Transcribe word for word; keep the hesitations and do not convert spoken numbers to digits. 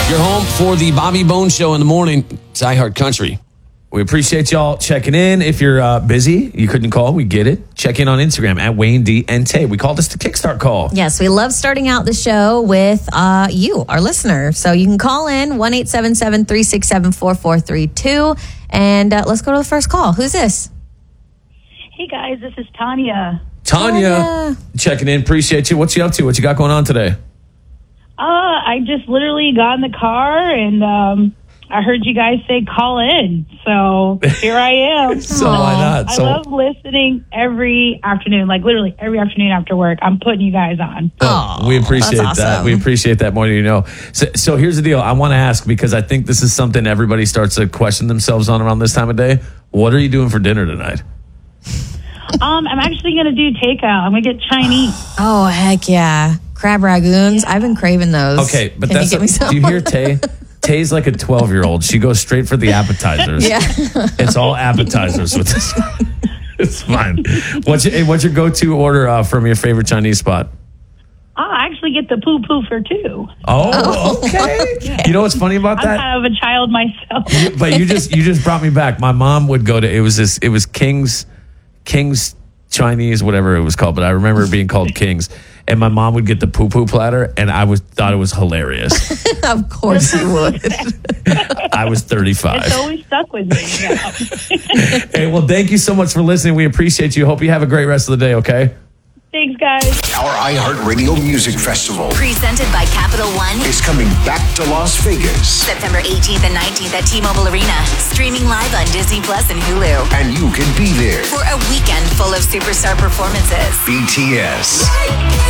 You're home for the Bobby Bones Show in the morning. It's iHeart Country. We appreciate y'all checking in. If you're uh, busy, you couldn't call, we get it. Check in on Instagram at Wayne D and Tay. We call this the Kickstart Call. Yes, we love starting out the show with uh, you, our listener. So you can call in one eight seven seven, three six seven, four four three two. And uh, let's go to the first call. Who's this? Hey, guys, this is Tanya. Tanya, Tanya. checking in. Appreciate you. What you up to? What you got going on today? Uh, I just literally got in the car, and um, I heard you guys say call in. So here I am. So why not? I So love listening every afternoon, like literally every afternoon after work. I'm putting you guys on. Oh, we appreciate that's that. awesome. We appreciate that more than you know. So, so here's the deal. I want to ask, because I think this is something everybody starts to question themselves on around this time of day. What are you doing for dinner tonight? Um, I'm actually going to do takeout. I'm going to get Chinese. Oh, heck yeah. Crab ragoons. I've been craving those. Okay, but Can that's you get me some? do you hear Tay? Tay's like a twelve-year-old. She goes straight for the appetizers. Yeah. It's all appetizers with this. It's fine. What's your, what's your go-to order uh, from your favorite Chinese spot? I'll actually get the poo-poo for two. Oh, okay. You know what's funny about I'm that? kind of a child myself. But you just you just brought me back. My mom would go to it was this it was King's King's Chinese, whatever it was called, but I remember it being called King's. And my mom would get the poo poo platter, and I was thought it was hilarious. Of course you would. I was thirty-five. It's always stuck with me. Yeah. Hey, well, thank you so much for listening. We appreciate you. Hope you have a great rest of the day. Okay. Thanks, guys. Our iHeartRadio Music Festival Presented by Capital One. is coming back to Las Vegas, September eighteenth and nineteenth at T-Mobile Arena. Streaming live on Disney Plus and Hulu. and you can be there. For a weekend full of superstar performances. B T S.